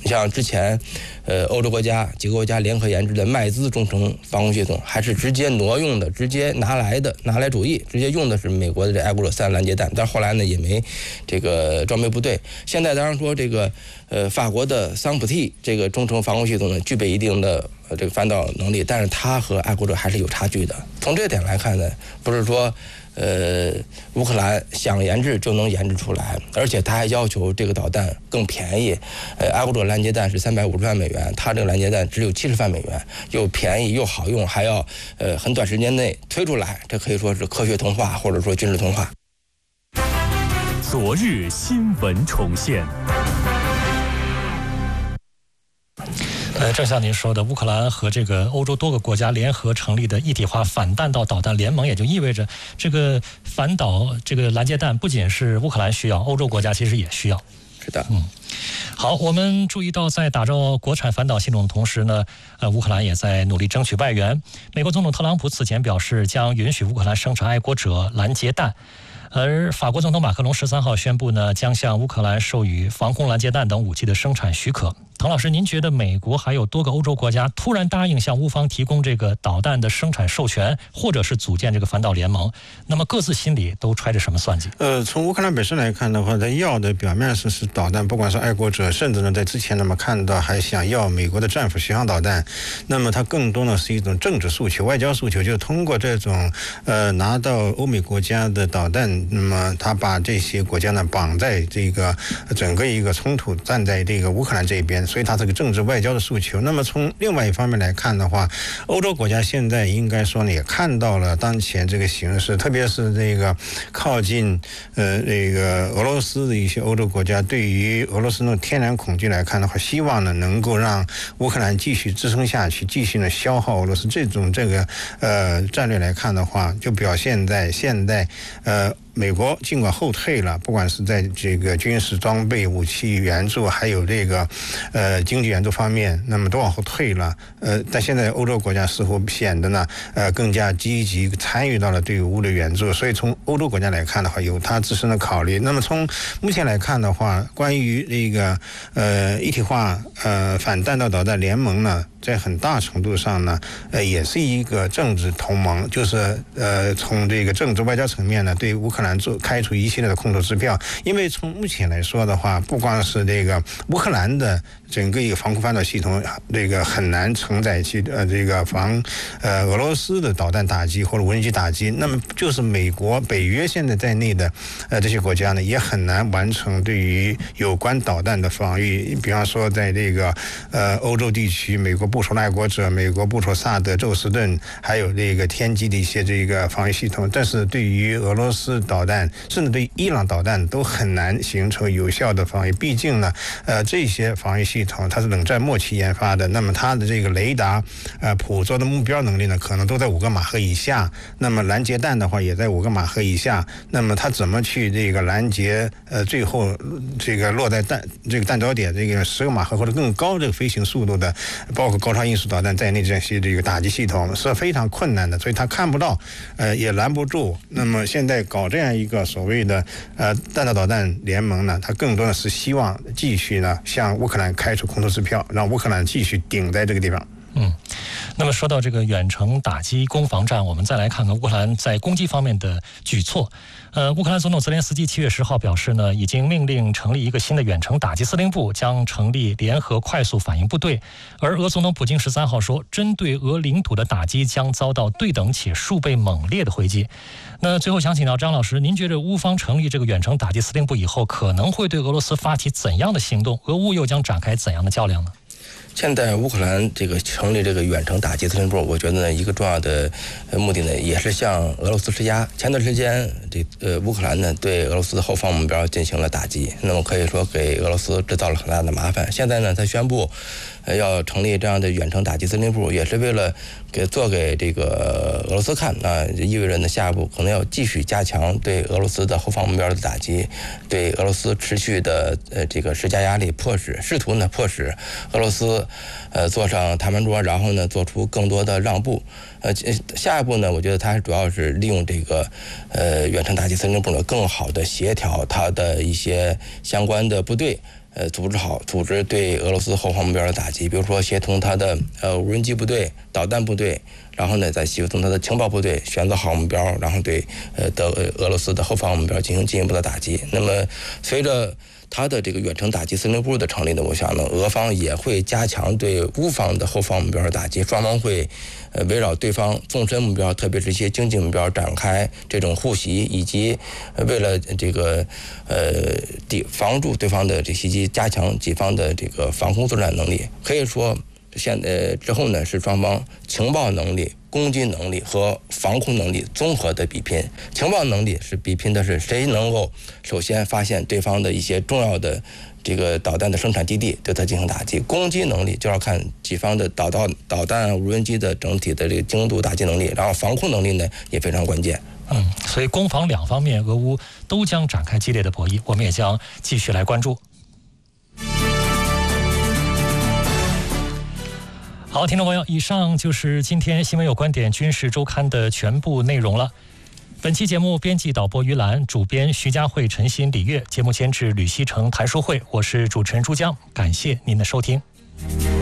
像之前，欧洲几个国家联合研制的麦兹中程防空系统，还是直接挪用的，直接拿来主义，直接用的是美国的这爱国者3拦截弹，但后来呢也没这个装备部队。现在当然说这个法国的桑普蒂这个中程防空系统呢，具备一定的这个反导能力，但是它和爱国者还是有差距的。从这点来看呢，不是说乌克兰想研制就能研制出来，而且他还要求这个导弹更便宜。爱国者拦截弹是350万美元，他这个拦截弹只有70万美元，又便宜又好用，还要很短时间内推出来，这可以说是科学童话或者说军事童话。 昨日新闻重现。正像您说的，乌克兰和这个欧洲多个国家联合成立的一体化反弹道导弹联盟，也就意味着这个反导这个拦截弹不仅是乌克兰需要，欧洲国家其实也需要。 是的， 好，我们注意到，在打造国产反导系统的同时呢，乌克兰也在努力争取外援。美国总统特朗普此前表示，将允许乌克兰生产爱国者拦截弹。而法国总统马克龙13号宣布呢，将向乌克兰授予防空拦截弹等武器的生产许可。唐老师，您觉得美国还有多个欧洲国家突然答应向乌方提供这个导弹的生产授权，或者是组建这个反导联盟，那么各自心里都揣着什么算计？ 从乌克兰本身来看的话，他要的表面是导弹，不管是爱国者，甚至呢在之前呢看到还想要美国的战斧巡航导弹，那么它更多呢是一种政治诉求、外交诉求，就是通过这种拿到欧美国家的导弹，那么他把这些国家呢绑在这个整个一个冲突，站在这个乌克兰这边。所以它是个政治外交的诉求。那么从另外一方面来看的话，欧洲国家现在应该说呢也看到了当前这个形势，特别是这个靠近这个俄罗斯的一些欧洲国家，对于俄罗斯那种天然恐惧来看的话，希望呢能够让乌克兰继续支撑下去，继续呢消耗俄罗斯。这个战略来看的话，就表现在现在美国尽管后退了，不管是在这个军事装备、武器援助，还有这个经济援助方面，那么都往后退了。但现在欧洲国家似乎显得呢更加积极参与到了对乌的援助，所以从欧洲国家来看的话，有它自身的考虑。那么从目前来看的话，关于这个一体化反弹道导弹联盟呢，在很大程度上呢，也是一个政治同盟，就是从这个政治外交层面呢，对乌克兰开出一系列的空头支票。因为从目前来说的话，不光是这个乌克兰的整个一个防空反导系统，这个很难承载起这个防俄罗斯的导弹打击或者无人机打击。那么就是美国、北约现在在内的这些国家呢，也很难完成对于有关导弹的防御。比方说，在这个欧洲地区，美国部署了爱国者，美国部署萨德、宙斯盾，还有这个天基的一些这个防御系统，但是对于俄罗斯导弹，甚至对于伊朗导弹都很难形成有效的防御。毕竟呢，这些防御系统它是冷战末期研发的，那么它的这个雷达捕捉的目标能力呢，可能都在5个马赫以下。那么拦截弹的话，也在5个马赫以下。那么它怎么去这个拦截最后这个落在这个弹着点这个10个马赫或者更高这个飞行速度的，包括高超音速导弹在内这些这个打击系统是非常困难的，所以它看不到，也拦不住。那么现在搞这样一个所谓的弹道导弹联盟呢，它更多的是希望继续呢向乌克兰开出空头支票，让乌克兰继续顶在这个地方。 那么说到这个远程打击攻防战，我们再来看看乌克兰在攻击方面的举措。乌克兰总统泽连斯基7月10号表示呢，已经命令成立一个新的远程打击司令部，将成立联合快速反应部队。而俄总统普京13号说，针对俄领土的打击将遭到对等且数倍猛烈的回击。那最后想请教张老师，您觉得乌方成立这个远程打击司令部以后，可能会对俄罗斯发起怎样的行动？俄乌又将展开怎样的较量呢？ 现在乌克兰这个成立这个远程打击司令部，我觉得呢，一个重要的目的呢，也是向俄罗斯施压。前段时间，乌克兰呢对俄罗斯的后方目标进行了打击，那么可以说给俄罗斯制造了很大的麻烦。现在呢，他宣布要成立这样的远程打击司令部，也是为了做给这个俄罗斯看啊，意味着呢下一步可能要继续加强对俄罗斯的后方目标的打击，对俄罗斯持续的这个施加压力，试图呢迫使俄罗斯坐上谈判桌，然后呢做出更多的让步。下一步呢，我觉得它主要是利用这个远程打击司令部呢，更好的协调它的一些相关的部队， 组织对俄罗斯后方目标的打击，比如说协同他的无人机部队、导弹部队，然后呢再协同他的情报部队，选择好目标，然后对俄罗斯的后方目标进一步的打击。那么随着他的这个远程打击司令部的成立呢，我想呢，俄方也会加强对乌方的后方目标的打击，双方会围绕对方纵深目标，特别是一些经济目标展开这种互袭，以及为了这个防住对方的这袭击，加强己方的这个防空作战能力。可以说，之后呢是双方情报能力、攻击能力和防空能力综合的比拼。情报能力是比拼的是谁能够首先发现对方的一些重要的这个导弹的生产基地，对它进行打击。攻击能力就要看己方的导弹、无人机的整体的这个精度打击能力，然后防空能力呢也非常关键。 所以攻防两方面，俄乌都将展开激烈的博弈，我们也将继续来关注。好，听众朋友，以上就是今天新闻有观点军事周刊的全部内容了。本期节目编辑导播于兰，主编徐佳慧、陈鑫、李月，节目监制吕希成、谭淑慧，我是主持人朱江，感谢您的收听。